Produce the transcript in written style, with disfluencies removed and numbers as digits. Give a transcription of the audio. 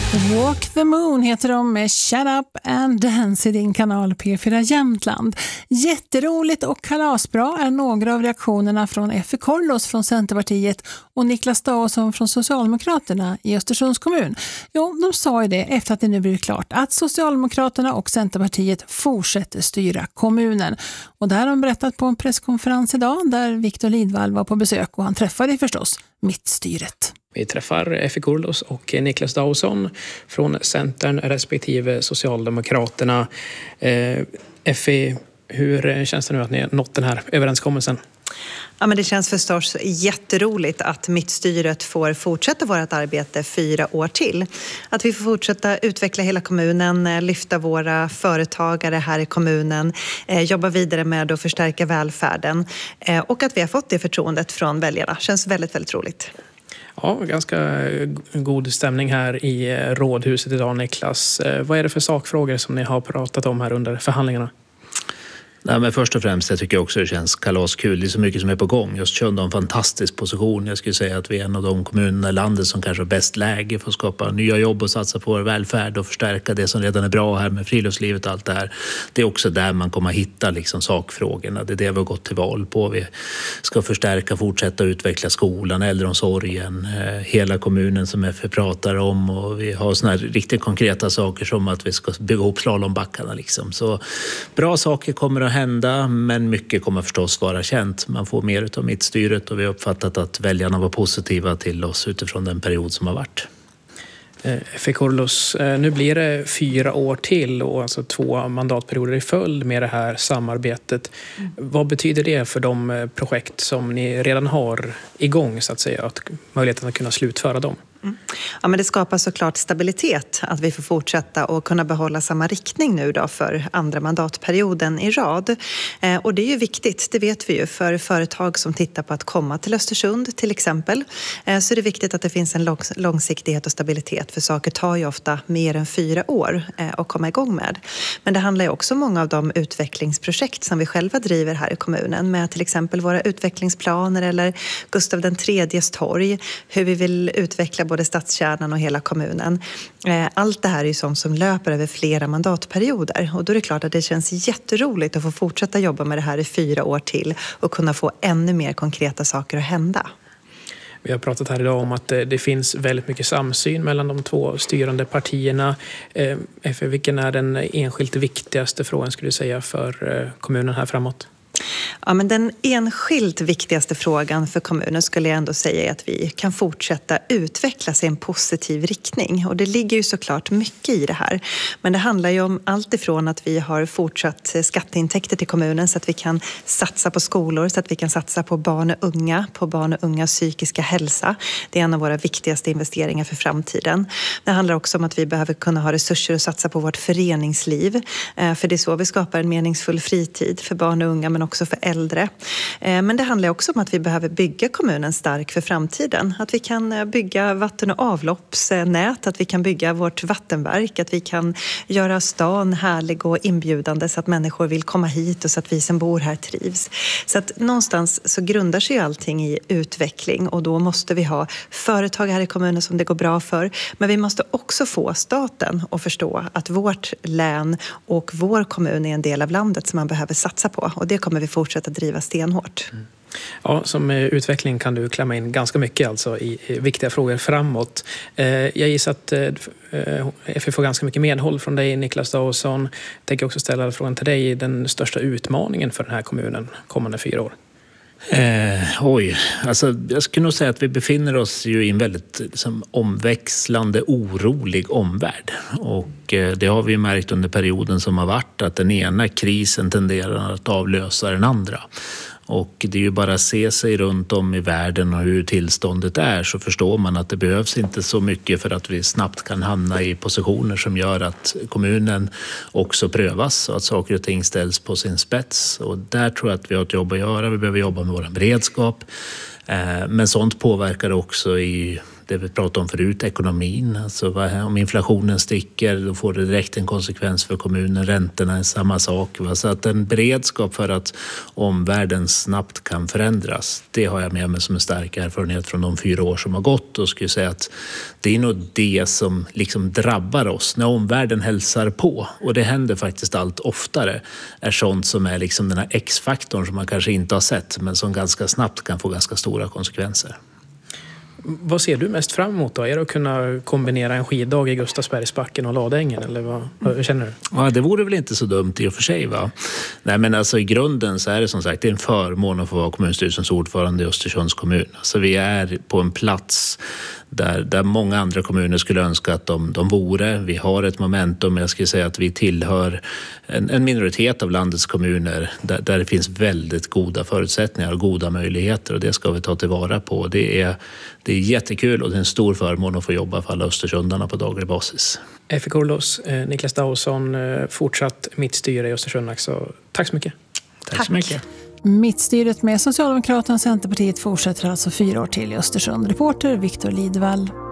Walk the Moon heter de med Shut Up and Dance i din kanal P4 Jämtland. Jätteroligt och kalasbra är några av reaktionerna från Effe Korlos från Centerpartiet och Niklas Dausson från Socialdemokraterna i Östersunds kommun. Jo, de sa ju det efter att det nu blivit klart att Socialdemokraterna och Centerpartiet fortsätter styra kommunen. Och det här har de berättat på en presskonferens idag där Viktor Lidvall var på besök och han träffade förstås mittstyret. Vi träffar Effe Korlos och Niklas Dausson från Centern respektive Socialdemokraterna. Effe, hur känns det nu att ni har nått den här överenskommelsen? Ja, men det känns förstås jätteroligt att mittstyret får fortsätta vårt arbete 4 år till. Att vi får fortsätta utveckla hela kommunen, lyfta våra företagare här i kommunen, jobba vidare med att förstärka välfärden och att vi har fått det förtroendet från väljarna. Känns väldigt, väldigt roligt. Ja, ganska god stämning här i rådhuset idag, Niklas. Vad är det för sakfrågor som ni har pratat om här under förhandlingarna? Nej, men först och främst jag tycker också det känns kalaskul. Det är så mycket som är på gång. Östersund har en fantastisk position. Jag skulle säga att vi är en av de kommunerna i landet som kanske har bäst läge för att skapa nya jobb och satsa på vår välfärd och förstärka det som redan är bra här med friluftslivet och allt det här. Det är också där man kommer att hitta liksom sakfrågorna. Det är det vi har gått till val på. Vi ska förstärka, fortsätta utveckla skolan, äldreomsorgen, hela kommunen som FF pratar om, och vi har såna här riktigt konkreta saker som att vi ska bygga ihop slalombackarna liksom. Så bra saker kommer att hända, men mycket kommer förstås vara känt. Man får mer av mittstyret och vi har uppfattat att väljarna var positiva till oss utifrån den period som har varit. Effe Korlos, nu blir det 4 år till och alltså 2 mandatperioder i följd med det här samarbetet. Vad betyder det för de projekt som ni redan har igång, så att säga, att möjligheten att kunna slutföra dem? Ja, men det skapar såklart stabilitet att vi får fortsätta och kunna behålla samma riktning nu då för andra mandatperioden i rad. Och det är ju viktigt, det vet vi ju, för företag som tittar på att komma till Östersund till exempel. Så är det viktigt att det finns en långsiktighet och stabilitet, för saker tar ju ofta mer än 4 år att komma igång med. Men det handlar ju också om många av de utvecklingsprojekt som vi själva driver här i kommunen med till exempel våra utvecklingsplaner eller Gustav III:s torg, hur vi vill utveckla både stadskärnan och hela kommunen. Allt det här är ju sånt som löper över flera mandatperioder, och då är det klart att det känns jätteroligt att få fortsätta jobba med det här i 4 år till och kunna få ännu mer konkreta saker att hända. Vi har pratat här idag om att det finns väldigt mycket samsyn mellan de 2 styrande partierna. Vilken är den enskilt viktigaste frågan, skulle du säga, för kommunen här framåt? Ja, men den enskilt viktigaste frågan för kommunen skulle jag ändå säga är att vi kan fortsätta utvecklas i en positiv riktning. Och det ligger ju såklart mycket i det här. Men det handlar ju om allt ifrån att vi har fortsatt skatteintäkter till kommunen så att vi kan satsa på skolor, så att vi kan satsa på barn och ungas psykiska hälsa. Det är en av våra viktigaste investeringar för framtiden. Det handlar också om att vi behöver kunna ha resurser att satsa på vårt föreningsliv. För det är så vi skapar en meningsfull fritid för barn och unga, men också för äldre. Men det handlar också om att vi behöver bygga kommunen stark för framtiden. Att vi kan bygga vatten- och avloppsnät, att vi kan bygga vårt vattenverk, att vi kan göra stan härlig och inbjudande så att människor vill komma hit och så att vi som bor här trivs. Så att någonstans så grundar sig allting i utveckling, och då måste vi ha företag här i kommunen som det går bra för. Men vi måste också få staten att förstå att vårt län och vår kommun är en del av landet som man behöver satsa på, och det kommer vi fortsätta driva stenhårt. Ja, som utveckling kan du klämma in ganska mycket alltså i viktiga frågor framåt. Jag gissar att FF får ganska mycket medhåll från dig, Niklas Dausson. Jag tänker också ställa frågan till dig, den största utmaningen för den här kommunen kommande 4 år. Alltså jag skulle nog säga att vi befinner oss ju i en väldigt omväxlande, orolig omvärld. Och det har vi märkt under perioden som har varit, att den ena krisen tenderar att avlösa den andra. Och det är ju bara att se sig runt om i världen och hur tillståndet är, så förstår man att det behövs inte så mycket för att vi snabbt kan hamna i positioner som gör att kommunen också prövas och att saker och ting ställs på sin spets. Och där tror jag att vi har ett jobb att göra. Vi behöver jobba med vår beredskap. Men sånt påverkar också i det vi pratade om förut, ekonomin. Alltså om inflationen sticker, då får det direkt en konsekvens för kommunen. Räntorna är samma sak. Så att en beredskap för att omvärlden snabbt kan förändras, det har jag med mig som en stark erfarenhet från de 4 år som har gått, och skulle säga att det är nog det som liksom drabbar oss när omvärlden hälsar på, och det händer faktiskt allt oftare, är sånt som är liksom den här X-faktorn som man kanske inte har sett men som ganska snabbt kan få ganska stora konsekvenser. Vad ser du mest fram emot då? Är det att kunna kombinera en skiddag i Gustavsbergsbacken och Ladängen, eller vad känner du? Ja, det vore väl inte så dumt i och för sig, va? Nej, men alltså i grunden så är det som sagt, det är en förmån att få vara kommunstyrelsens ordförande i Östersunds kommun. Alltså vi är på en plats där många andra kommuner skulle önska att de vore. Vi har ett momentum, jag skulle säga att vi tillhör en minoritet av landets kommuner där det finns väldigt goda förutsättningar och goda möjligheter, och det ska vi ta tillvara på. Det är jättekul, och det är en stor förmån att få jobba för alla östersundarna på daglig basis. F.F. Korlos, Niklas Dausson, fortsatt mittstyre i Östersund. Så tack så mycket. Tack så mycket. Mittstyret med Socialdemokraterna och Centerpartiet fortsätter alltså 4 år till i Östersund. Reporter Viktor Lidvall.